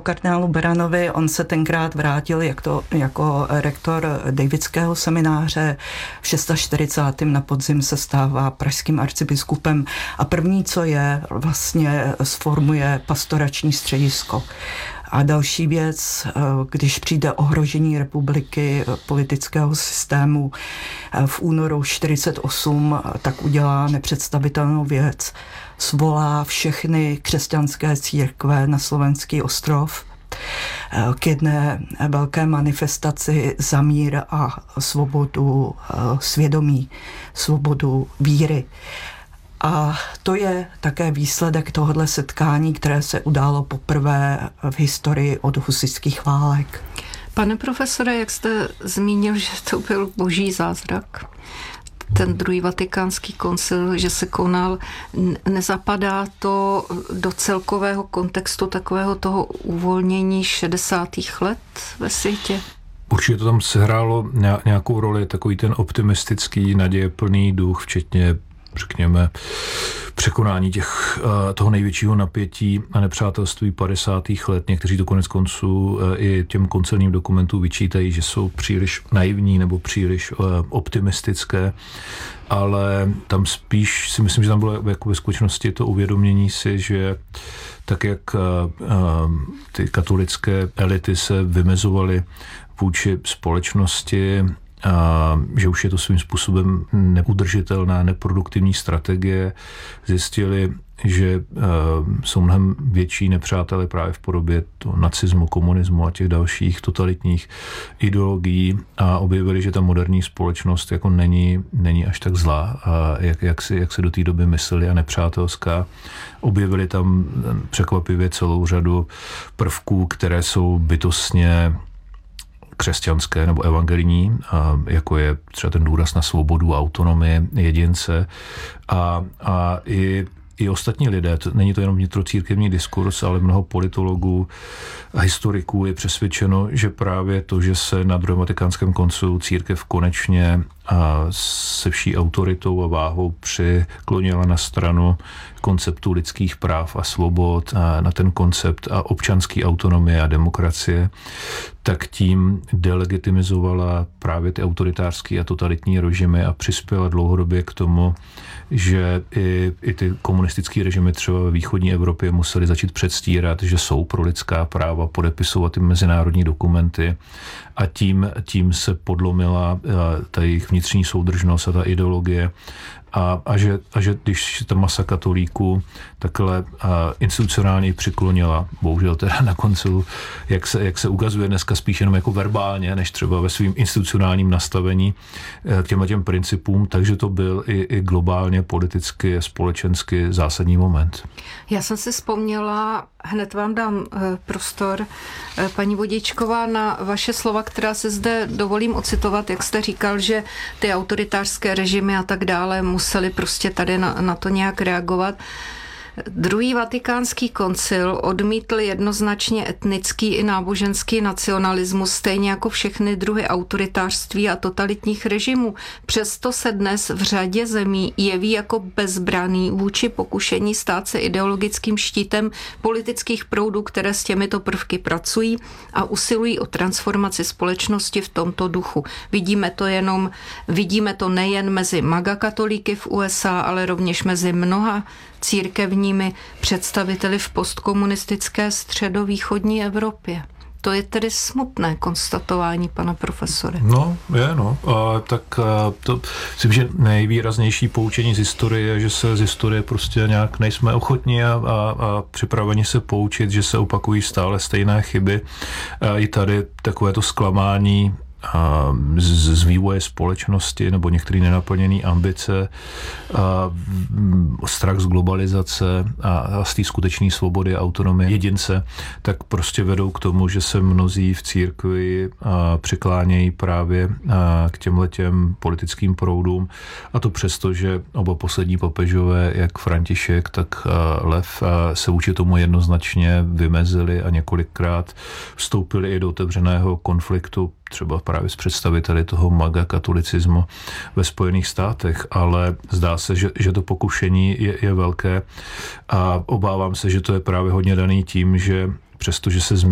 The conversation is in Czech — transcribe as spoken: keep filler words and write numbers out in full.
kardinálu Beranovi, on se tenkrát vrátil jak to, jako rektor Davidského semináře, v čtyřicátém šestém na podzim se stává pražským arcibiskupem a první, co je, vlastně sformuje pastorační středisko. A další věc, když přijde ohrožení republiky, politického systému v únoru čtyřicet osm, tak udělá nepředstavitelnou věc. Svolá všechny křesťanské církve na Slovenský ostrov k jedné velké manifestaci za mír a svobodu svědomí, svobodu víry. A to je také výsledek tohohle setkání, které se událo poprvé v historii od husitských válek. Pane profesore, jak jste zmínil, že to byl boží zázrak, ten druhý vatikánský koncil, že se konal, nezapadá to do celkového kontextu takového toho uvolnění šedesátých let ve světě? Určitě to tam sehrálo nějakou roli, takový ten optimistický, nadějeplný duch, včetně řekněme, překonání těch, toho největšího napětí a nepřátelství padesátých let. Někteří to konec konců i těm koncilním dokumentům vyčítají, že jsou příliš naivní nebo příliš optimistické, ale tam spíš si myslím, že tam bylo jako ve skutečnosti to uvědomění si, že tak, jak ty katolické elity se vymezovaly vůči společnosti, a že už je to svým způsobem neudržitelná, neproduktivní strategie, zjistili, že uh, jsou mnohem větší nepřátelé právě v podobě toho nacismu, komunismu a těch dalších totalitních ideologií a objevili, že ta moderní společnost jako není, není až tak zlá, a jak, jak, si, jak se do té doby mysleli a nepřátelská. Objevili tam překvapivě celou řadu prvků, které jsou bytostně křesťanské nebo evangelijní, jako je třeba ten důraz na svobodu, autonomii jedince a, a i, i ostatní lidé. To, není to jenom vnitrocírkevní diskurs, ale mnoho politologů a historiků je přesvědčeno, že právě to, že se na druhém vatikánském koncilu církev konečně a se vší autoritou a váhou přiklonila na stranu konceptu lidských práv a svobod, a na ten koncept a občanské autonomie a demokracie, tak tím delegitimizovala právě ty autoritářské a totalitní režimy a přispěla dlouhodobě k tomu, že i, i ty komunistické režimy třeba ve východní Evropě museli začít předstírat, že jsou pro lidská práva, podepisovat ty mezinárodní dokumenty a tím, tím se podlomila ta jejich vnitřní soudržnost a ta ideologie. A, a, že, a že když ta masa katolíků takhle a, institucionálně přiklonila, bohužel teda na koncilu, jak se, jak se ukazuje dneska spíš jenom jako verbálně, než třeba ve svým institucionálním nastavení k těmhle těm principům, takže to byl i, i globálně, politicky, společensky zásadní moment. Já jsem si vzpomněla, hned vám dám prostor, paní Vodičková, na vaše slova, která se zde dovolím ocitovat, jak jste říkal, že ty autoritářské režimy a tak dále museli prostě tady na, na to nějak reagovat. Druhý vatikánský koncil odmítl jednoznačně etnický i náboženský nacionalismus, stejně jako všechny druhy autoritářství a totalitních režimů. Přesto se dnes v řadě zemí jeví jako bezbraný vůči pokušení stát se ideologickým štítem politických proudů, které s těmito prvky pracují a usilují o transformaci společnosti v tomto duchu. Vidíme to jenom, vidíme to nejen mezi maga katolíky v U S A, ale rovněž mezi mnoha církevními představiteli v postkomunistické středovýchodní Evropě. To je tedy smutné konstatování, pana profesore. No, je, no. A, tak a, to myslím, že nejvýraznější poučení z historie je, že se z historie prostě nějak nejsme ochotní a, a, a připraveni se poučit, že se opakují stále stejné chyby. A i tady takové to zklamání z, z vývoje společnosti nebo některé nenaplněné ambice, a strach z globalizace a, a z té skutečné svobody a autonomie jedince, tak prostě vedou k tomu, že se mnozí v církvi a, přiklánějí právě a, k těmhletěm politickým proudům a to přesto, že oba poslední papežové, jak František, tak a, Lev a, se vůči tomu jednoznačně vymezili a několikrát vstoupili i do otevřeného konfliktu třeba právě s představiteli toho maga katolicismu ve Spojených státech, ale zdá se, že, že to pokušení je, je velké a obávám se, že to je právě hodně daný tím, že přestože se